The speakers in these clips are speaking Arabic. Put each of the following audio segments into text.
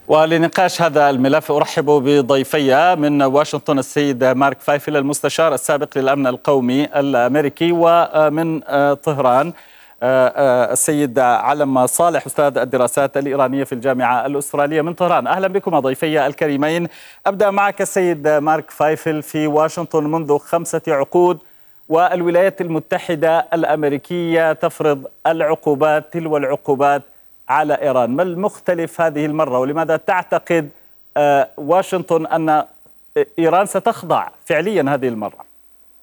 ولنقاش هذا الملف أرحب بضيفي من واشنطن السيد مارك فايفل المستشار السابق للأمن القومي الأمريكي، ومن طهران السيد علم صالح أستاذ الدراسات الإيرانية في الجامعة الأسترالية من طهران. أهلا بكم ضيفي الكريمين. أبدأ معك السيد مارك فايفل. في واشنطن منذ 5 عقود والولايات المتحدة الأمريكية تفرض العقوبات تلو العقوبات على إيران. ما المختلف هذه المرة، ولماذا تعتقد واشنطن أن إيران ستخضع فعليا هذه المرة؟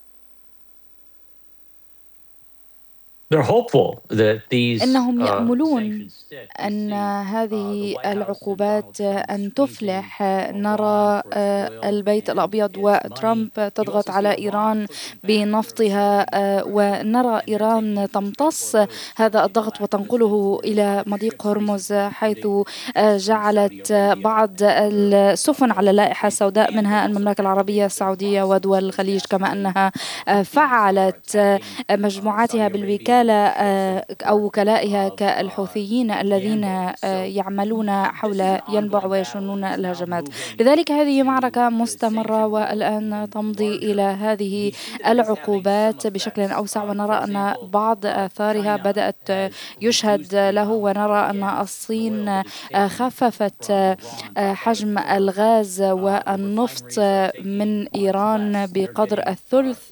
إنهم يأملون أن هذه العقوبات أن تفلح. نرى البيت الأبيض وترامب تضغط على إيران بنفطها، ونرى إيران تمتص هذا الضغط وتنقله إلى مضيق هرمز، حيث جعلت بعض السفن على اللائحة السوداء، منها المملكة العربية السعودية ودول الخليج، كما أنها فعلت مجموعاتها بالوكالة أو وكلائها كالحوثيين الذين يعملون حول ينبع ويشنون الهجمات. لذلك هذه معركة مستمرة، والآن تمضي إلى هذه العقوبات بشكل أوسع، ونرى أن بعض آثارها بدأت يشهد له، ونرى أن الصين خففت حجم الغاز والنفط من إيران بقدر الثلث،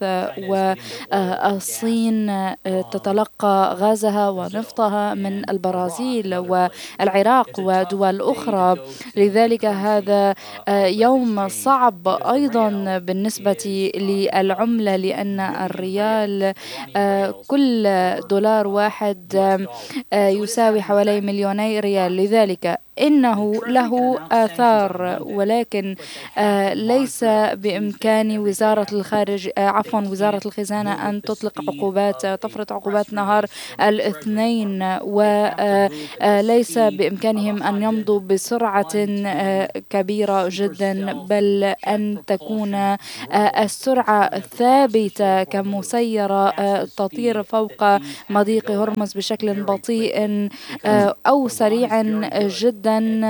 والصين تتلقى غازها ونفطها من البرازيل والعراق ودول أخرى. لذلك هذا يوم صعب أيضا بالنسبة للعملة، لأن الريال كل دولار واحد يساوي حوالي 2,000,000 ريال. لذلك إنه له آثار، ولكن ليس بإمكان وزارة الخزانة أن تطلق عقوبات، تفرض عقوبات نهار الاثنين، وليس بإمكانهم أن يمضوا بسرعة كبيرة جدا، بل أن تكون السرعة ثابتة كمسيرة تطير فوق مضيق هرمز بشكل بطيء أو سريع جدا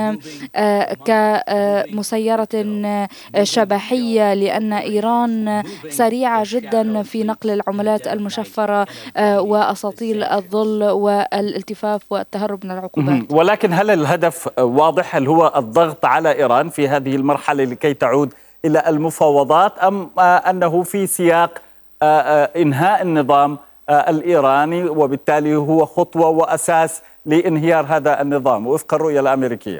كمسيرة شبحية، لأن إيران سريعة جدا في نقل العملات المشفرة وأساطيل الظل والالتفاف والتهرب من العقوبات. ولكن هل الهدف واضح؟ هل هو الضغط على إيران في هذه المرحلة لكي تعود إلى المفاوضات، أم أنه في سياق إنهاء النظام الإيراني، وبالتالي هو خطوة وأساس لانهيار هذا النظام وفق الرؤية الأمريكية؟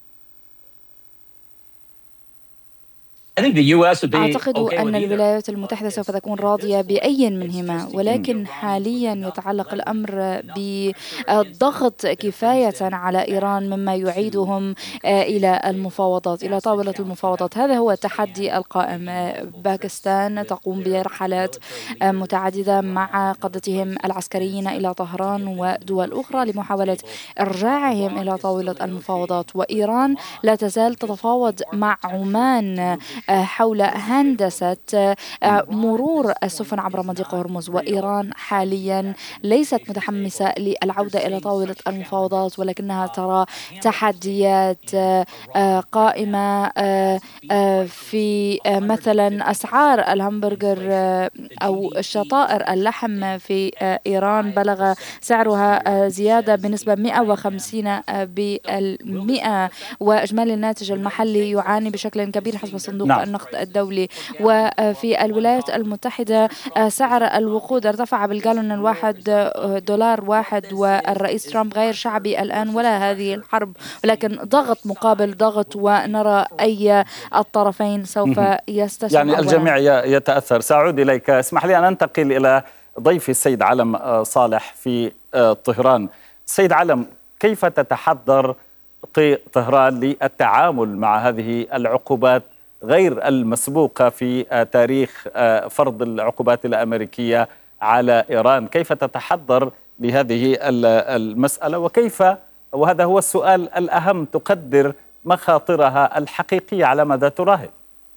أعتقد أن الولايات المتحدة سوف تكون راضية بأي منهما، ولكن حاليا يتعلق الأمر بالضغط كفاية على إيران مما يعيدهم إلى المفاوضات، إلى طاولة المفاوضات. هذا هو التحدي القائم. باكستان تقوم برحلات متعددة مع قادتهم العسكريين إلى طهران ودول أخرى لمحاولة إرجاعهم إلى طاولة المفاوضات، وإيران لا تزال تتفاوض مع عمان حول هندسة مرور السفن عبر مضيق هرمز. وإيران حاليا ليست متحمسة للعودة إلى طاولة المفاوضات، ولكنها ترى تحديات قائمة في مثلا أسعار الهمبرجر أو الشطائر اللحم في إيران، بلغ سعرها زيادة بنسبة 150%، وإجمالي الناتج المحلي يعاني بشكل كبير حسب صندوق النقد الدولي. وفي الولايات المتحدة سعر الوقود ارتفع بالجالون الواحد $1، والرئيس ترامب غير شعبي الآن ولا هذه الحرب، ولكن ضغط مقابل ضغط، ونرى أي الطرفين سوف يستسلم. يعني الجميع يتأثر. سأعود إليك. اسمح لي أن أنتقل إلى ضيفي السيد علم صالح في طهران. السيد علم، كيف تتحضر طهران للتعامل مع هذه العقوبات غير المسبوقة في تاريخ فرض العقوبات الأمريكية على إيران؟ كيف تتحضر لهذه المسألة، وكيف، وهذا هو السؤال الأهم، تقدر مخاطرها الحقيقية؟ على ماذا تراهن؟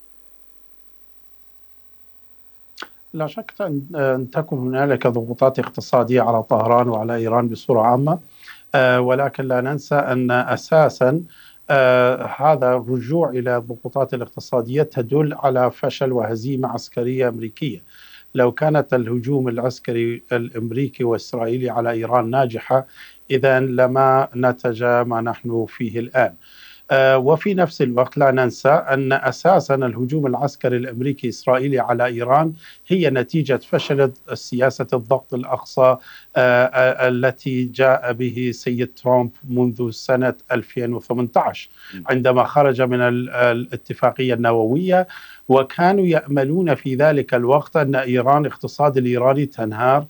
لا شك أن تكون هنالك ضغوطات اقتصادية على طهران وعلى إيران بصورة عامة، ولكن لا ننسى أن أساسا هذا الرجوع إلى الضغوطات الاقتصادية تدل على فشل وهزيمة عسكرية أمريكية. لو كانت الهجوم العسكري الأمريكي والإسرائيلي على إيران ناجحة، إذا لما نتج ما نحن فيه الآن. وفي نفس الوقت لا ننسى أن أساسا الهجوم العسكري الأمريكي الإسرائيلي على إيران هي نتيجة فشل سياسة الضغط الأقصى التي جاء به سيد ترامب منذ سنة 2018 عندما خرج من الاتفاقية النووية، وكانوا يأملون في ذلك الوقت أن إيران اقتصاد الإيراني تنهار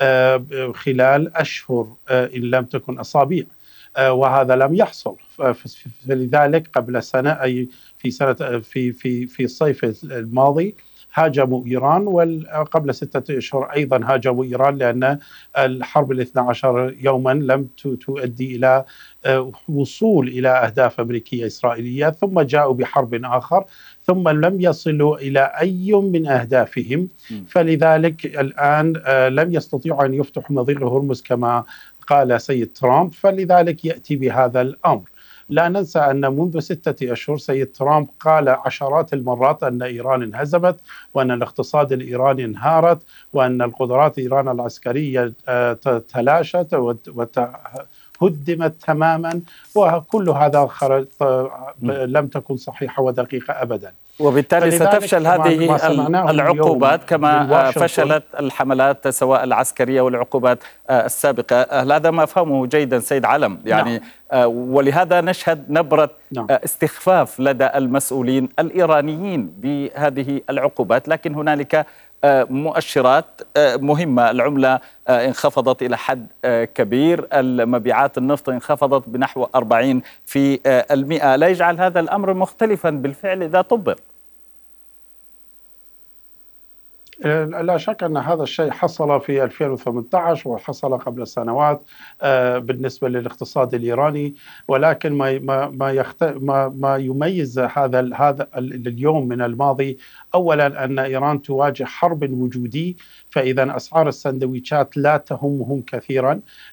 خلال أشهر إن لم تكن أسابيع، وهذا لم يحصل. فلذلك قبل سنة، أي في سنة في الصيف الماضي هاجموا إيران، وقبل 6 أشهر أيضا هاجموا إيران، لأن الحرب 12 يوما لم تؤدي إلى وصول إلى أهداف أمريكية إسرائيلية، ثم جاءوا بحرب آخر، ثم لم يصلوا إلى أي من أهدافهم. فلذلك الآن لم يستطيعوا أن يفتحوا مضيق هرمز كما قال سيد ترامب، فلذلك يأتي بهذا الأمر. لا ننسى أن منذ 6 أشهر سيد ترامب قال عشرات المرات أن إيران انهزمت، وأن الاقتصاد الإيراني انهارت، وأن القدرات إيران العسكرية تلاشت وهدمت تماما، وكل هذا لم تكن صحيحة ودقيقة أبدا. وبالتالي ستفشل هذه العقوبات كما فشلت الحملات سواء العسكرية والعقوبات السابقة. هذا ما أفهمه جيدا سيد علم، يعني ولهذا نشهد نبرة استخفاف لدى المسؤولين الإيرانيين بهذه العقوبات. لكن هنالك مؤشرات مهمة، العملة انخفضت إلى حد كبير، المبيعات النفط انخفضت بنحو 40%. لا يجعل هذا الأمر مختلفا بالفعل إذا طبق؟ لا شك أن هذا الشيء حصل في 2018 وحصل قبل سنوات بالنسبة للاقتصاد الإيراني، ولكن ما يميز هذا اليوم من الماضي، أولا أن إيران تواجه حرب وجودي، فإذا أسعار السندويشات لا تهمهم كثيرا،